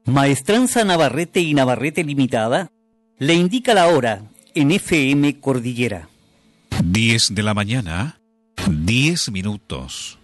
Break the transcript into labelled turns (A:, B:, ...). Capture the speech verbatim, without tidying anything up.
A: Maestranza Navarrete y Navarrete Limitada le indica la hora en F M Cordillera.
B: diez de la mañana, diez minutos.